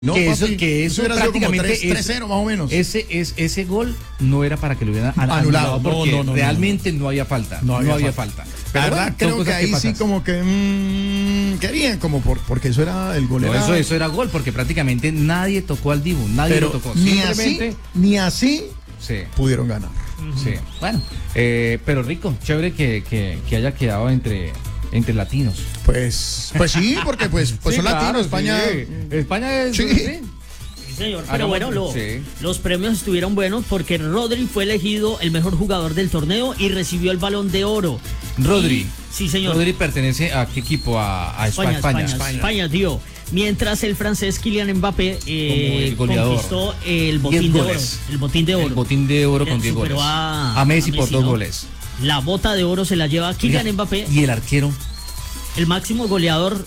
No, que papi, eso hubiera sido como prácticamente 3-0 más o menos. Ese gol no era para que lo hubieran Anulado, porque no. realmente no había falta. No había falta. La verdad, bueno, creo que ahí sí como que querían como porque eso era el gol. No, eso era gol, porque prácticamente nadie tocó al Dibu, nadie lo tocó. Ni así sí. Pudieron ganar. Sí, bueno, pero rico, chévere que haya quedado entre latinos. Pues sí, porque pues sí, son claro, latinos, España. Sí. España es. Sí. Sí. Sí, señor, pero bueno, los premios estuvieron buenos porque Rodri fue elegido el mejor jugador del torneo y recibió el Balón de Oro. Rodri. Sí, señor. Rodri pertenece a qué equipo? A España, tío. Mientras el francés Kylian Mbappé conquistó el botín de oro. El botín de oro. El botín de oro con 10 goles. A Messi por 2 goles. La bota de oro se la lleva Kylian Mbappé. ¿Y el arquero? El máximo goleador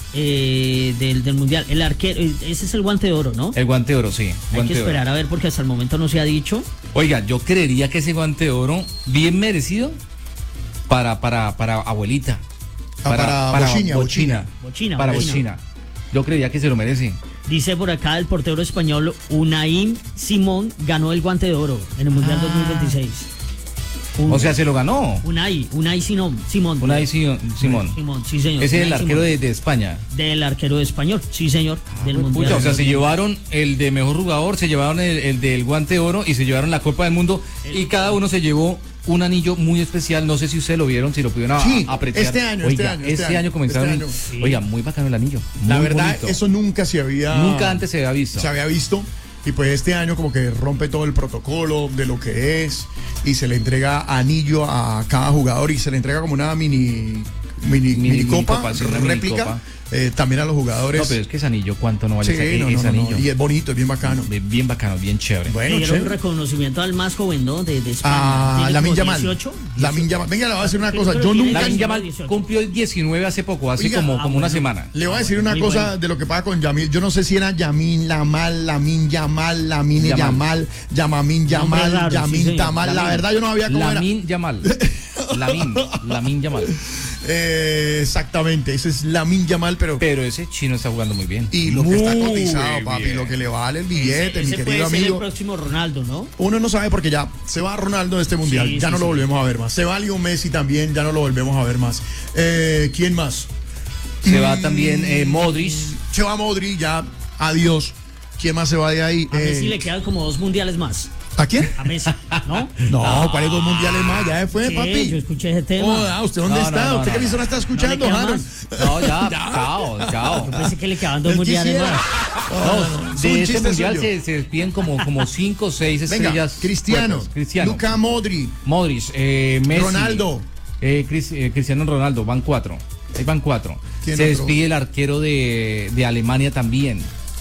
del mundial. El arquero, ese es el guante de oro, ¿no? El guante de oro, sí. Hay que esperar a ver porque hasta el momento no se ha dicho. Oiga, yo creería que ese guante de oro, bien merecido para abuelita. Para Bochina. Para Bochina. Yo creería que se lo merece. Dice por acá el portero español Unai Simón ganó el guante de oro en el Mundial 2026. O sea, se lo ganó. Unai Simón. Unai Simón. Sí, señor. Ese es el arquero de España. Del arquero español, sí, señor. Del Mundial. Pucha, o sea, se llevaron el de mejor jugador, se llevaron el del guante de oro y se llevaron la Copa del Mundo y cada uno se llevó un anillo muy especial. No sé si ustedes lo vieron, si lo pudieron apreciar. Este año comenzaron. Sí. Oiga, muy bacano el anillo. La verdad, bonito. eso nunca antes se había visto. Se había visto. Y pues este año como que rompe todo el protocolo de lo que es y se le entrega anillo a cada jugador y se le entrega como una mini copa, réplica. También a los jugadores. No, pero es que ese anillo, ¿cuánto no vale ese anillo? No. Y es bonito, es bien bacano. Bien bacano, bien chévere. Bueno, le dieron un reconocimiento al más joven, ¿no? De España. Lamine Yamal. Lamine Yamal. Venga, le voy a decir una cosa. Yo nunca. Lamine Yamal cumplió el 19 hace poco, como una semana. Le voy a decir una cosa de lo que pasa con Yamil. Yo no sé si era Yamin Lamal, Lamine Yamal, Lamine Yamal, Yamamin Yamal, Yamin Tamal. La verdad, yo no sabía cómo era. Lamine Yamal. Lamine Yamal. Exactamente, ese es Lamine Yamal, pero ese chino está jugando muy bien. Y lo que está cotizado, papi, lo que le vale el billete, mi querido amigo. El próximo Ronaldo, ¿no? Uno no sabe porque ya se va Ronaldo de este mundial, ya no lo volvemos a ver más. Se va Leo Messi también, ya no lo volvemos a ver más. ¿Quién más? Se va también Modric. Se va Modric, ya, adiós. ¿Quién más se va de ahí? A Messi le quedan como 2 mundiales más. ¿A quién? A Messi, ¿no? No, ¿cuáles 2 mundiales más? Ya fue, papi. Yo escuché ese tema. ¿Usted dónde está? ¿Usted qué emisora está escuchando, Harold? No, ya, chao. Yo pensé que le quedaban 2 mundiales más. De este mundial se despiden como 5 o 6 estrellas. Cristiano. Luka Modric, Messi. Ronaldo. Cristiano Ronaldo, van 4. Ahí van 4. Se despide el arquero de Alemania también.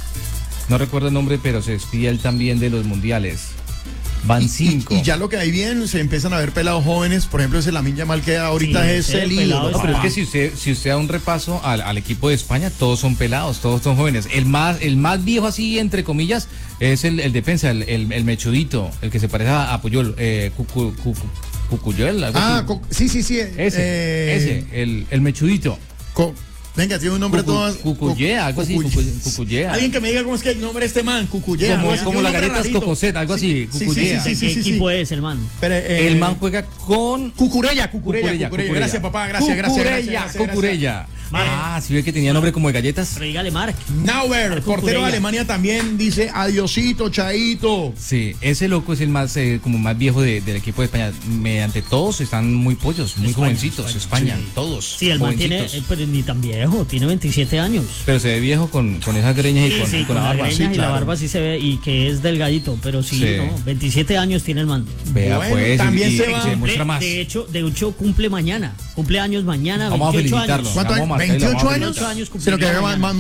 No recuerdo el nombre, pero se despide él también de los mundiales. Van 5. Y ya lo que hay bien, se empiezan a ver pelados jóvenes. Por ejemplo, ese Lamine Yamal que ahorita es el ídolo. No, pero es que si usted da un repaso al equipo de España, todos son pelados, todos son jóvenes. El más viejo así, entre comillas, es el defensa, el mechudito, el que se parece a Puyol, Cucuyol, algo así. Sí. Ese, el mechudito. Venga, tiene un nombre todo. Cucuyea, algo así. Cucuyea. Alguien que me diga cómo es que el nombre de este man, Cucuyea. Como las galletas Cocoset, algo así. Cucuyea. ¿Qué equipo es el man? El man juega con Cucurella. Gracias, papá. Gracias. Cucurella. Sí ve que tenía nombre como de galletas. Pero dígale, Mark. Nauer, portero de Alemania también dice adiosito, chaito. Sí, ese loco es el más como más viejo del equipo de España. Mediante todos están muy pollos, muy jovencitos. España, todos. Sí, el man tiene, pero ni tan viejo, tiene 27 años. Pero se ve viejo con esas greñas y con la barba. Sí, y la barba sí se ve y que es delgadito, pero sí. ¿No? 27 años tiene el man. Vea, bueno, pues, también se demuestra más. De hecho, cumple mañana. Cumpleaños mañana, vamos 28 a felicitarlo. años. ¿Cuánto hay? 28 años. Sino que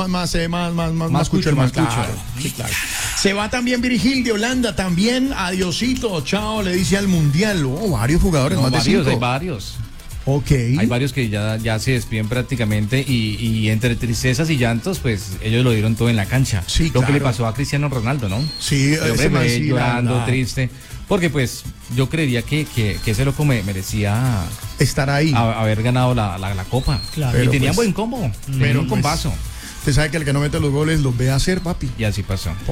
más escucho el más claro. Sí, claro. Se va también Virgil de Holanda, también adiosito, chao, le dice al mundial. Varios jugadores, más de 5. Hay varios. Ok. Hay varios que ya se despiden prácticamente y entre tristezas y llantos, pues ellos lo dieron todo en la cancha. Sí, lo que le pasó a Cristiano Ronaldo, ¿no? Sí, ese man sí, llorando, triste. Porque pues yo creería que ese loco merecía estar ahí, haber ganado la copa. Claro. Y tenía buen combo, pero un combazo. Usted sabe que el que no mete los goles los ve hacer, papi. Y así pasó.